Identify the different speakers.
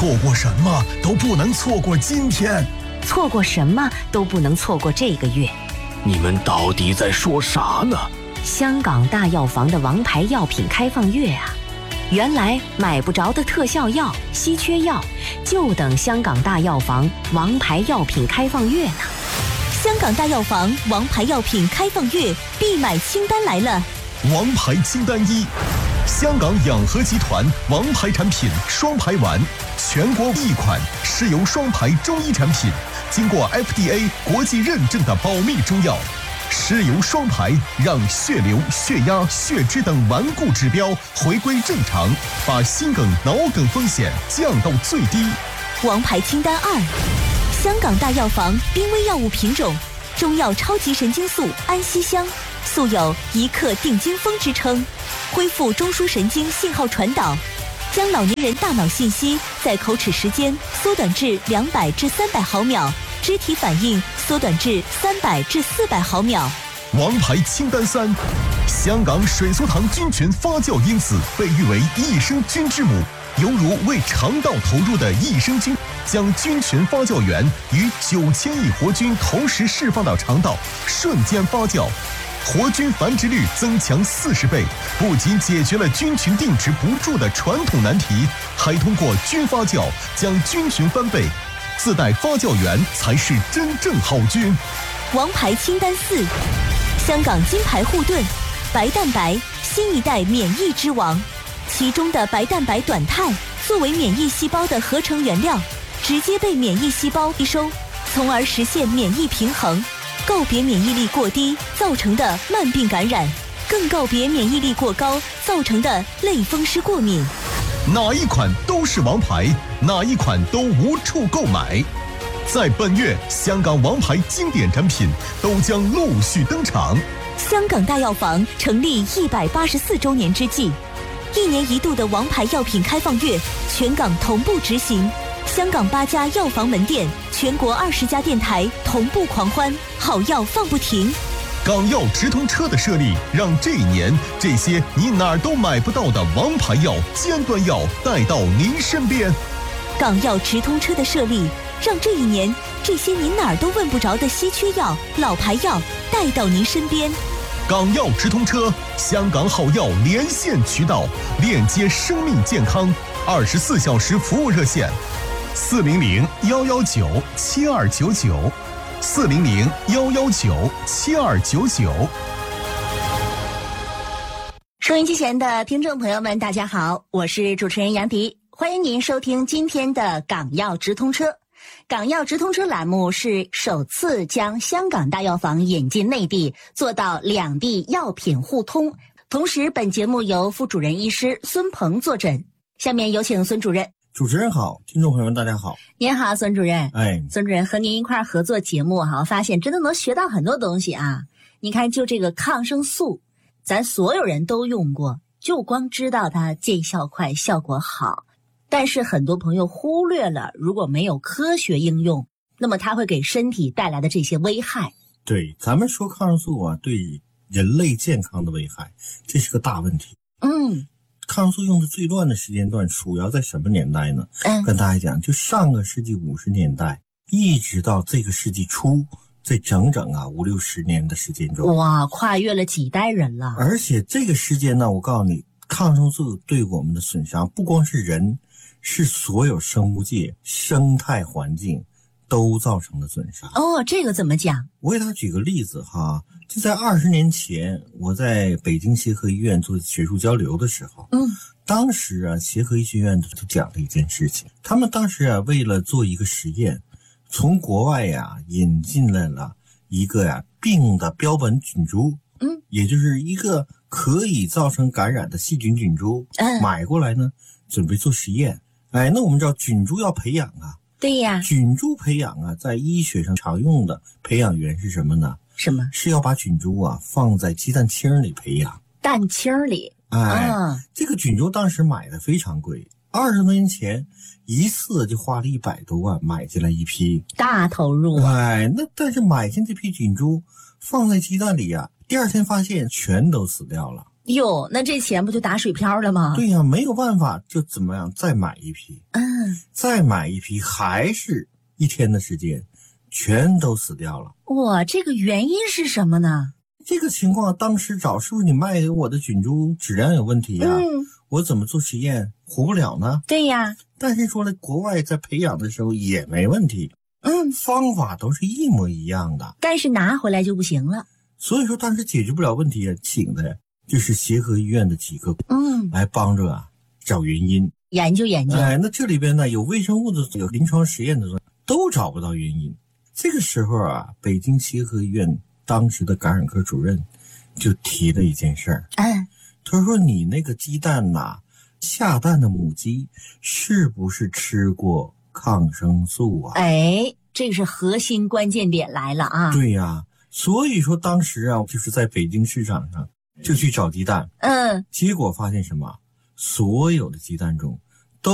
Speaker 1: 错过什么都不能错过今天，
Speaker 2: 错过什么都不能错过这个月。
Speaker 3: 你们到底在说啥呢？
Speaker 2: 香港大药房的王牌药品开放月啊！原来买不着的特效药、稀缺药，就等香港大药房王牌药品开放月呢。
Speaker 4: 香港大药房王牌药品开放月必买清单来了。
Speaker 1: 王牌清单1，香港养和集团王牌产品双牌丸，全国1款是由双牌中医产品，经过 FDA 国际认证的保密中药。石油双排让血流、血压、血脂等顽固指标回归正常，把心梗、脑梗风险降到最低。
Speaker 4: 王牌清单2，香港大药房濒危药物品种中药超级神经素安息香，素有一克定惊风之称，恢复中枢神经信号传导，将老年人大脑信息在口齿时间缩短至200至300毫秒，肢体反应缩短至300至400毫秒。
Speaker 1: 王牌清单3，香港水苏糖菌群发酵因子被誉为益生菌之母，犹如为肠道投入的益生菌，将菌群发酵源与9000亿活菌同时释放到肠道，瞬间发酵，活菌繁殖率增强40倍，不仅解决了菌群定植不住的传统难题，还通过菌发酵将菌群翻倍，自带发酵源才是真正好菌。
Speaker 4: 王牌清单4，香港金牌护盾白蛋白新一代免疫之王，其中的白蛋白短肽作为免疫细胞的合成原料，直接被免疫细胞吸收，从而实现免疫平衡，告别免疫力过低造成的慢病感染，更告别免疫力过高造成的类风湿过敏。
Speaker 1: 哪一款都是王牌，哪一款都无处购买。在本月，香港王牌经典产品都将陆续登场。
Speaker 4: 香港大药房成立184周年之际，1年1度的王牌药品开放月，全港同步执行。香港8家药房门店，全国20家电台同步狂欢，好药放不停。
Speaker 1: 港药直通车的设立，让这一年这些你哪儿都买不到的王牌药、尖端药带到您身边。
Speaker 4: 港药直通车的设立，让这一年这些您哪儿都问不着的稀缺药、老牌药带到您身边。
Speaker 1: 港药直通车，香港好药连线渠道，链接生命健康，24小时服务热线：400-119-7299，400-119-7299。
Speaker 5: 收音机前的听众朋友们，大家好，我是主持人杨迪，欢迎您收听今天的港药直通车。港药直通车栏目是首次将香港大药房引进内地，做到两地药品互通。同时，本节目由副主任医师孙鹏坐诊。下面有请孙主任。
Speaker 6: 主持人好，听众朋友们大家好。
Speaker 5: 您好，孙主任。孙主任和您一块合作节目哈，发现真的能学到很多东西啊。你看，就这个抗生素，咱所有人都用过，就光知道它见效快，效果好。但是很多朋友忽略了，如果没有科学应用，那么它会给身体带来的这些危害。
Speaker 6: 对，咱们说抗生素啊，对人类健康的危害，这是个大问题。抗生素用的最乱的时间段主要在什么年代呢？跟大家讲，就上个世纪50年代一直到这个世纪初，这整整50-60年的时间中，
Speaker 5: 哇，跨越了几代人了。
Speaker 6: 而且这个时间呢，我告诉你，抗生素对我们的损伤不光是人，是所有生物界、生态环境都造成了损伤。
Speaker 5: 这个怎么讲？
Speaker 6: 我给他举个例子哈，就在20年前，我在北京协和医院做学术交流的时候，当时协和医学院就讲了一件事情，他们当时为了做一个实验，从国外引进来了一个病的标本菌株，也就是一个可以造成感染的细菌菌株，买过来呢，准备做实验。那我们知道菌株要培养啊。
Speaker 5: 对呀，
Speaker 6: 菌株培养在医学上常用的培养源是什么呢？
Speaker 5: 什么？是
Speaker 6: 要把菌株放在鸡蛋清里培养。
Speaker 5: 蛋清里？
Speaker 6: 这个菌株当时买的非常贵，20多年前一次就花了100多万买进来一批，
Speaker 5: 大投入。
Speaker 6: 那但是买进这批菌株放在鸡蛋里第二天发现全都死掉了。
Speaker 5: 哟，那这钱不就打水漂了吗？
Speaker 6: 对呀，没有办法，就怎么样再买一批。 再买一批，还是1天的时间，全都死掉了。
Speaker 5: 哇，这个原因是什么呢？
Speaker 6: 这个情况当时找是不是你卖给我的菌株质量有问题呀？我怎么做实验活不了呢？
Speaker 5: 对呀。
Speaker 6: 但是说了，国外在培养的时候也没问题，方法都是一模一样的，
Speaker 5: 但是拿回来就不行了。
Speaker 6: 所以说当时解决不了问题，请的就是协和医院的几个来帮着找原因，
Speaker 5: 研究。
Speaker 6: 那这里边呢有微生物的，有临床实验的，都找不到原因。这个时候北京协和医院当时的感染科主任就提了一件事儿，他说你那个鸡蛋下蛋的母鸡是不是吃过抗生素啊？
Speaker 5: 这个是核心关键点来了啊！
Speaker 6: 对呀，所以说当时就是在北京市场上就去找鸡蛋，结果发现什么？所有的鸡蛋中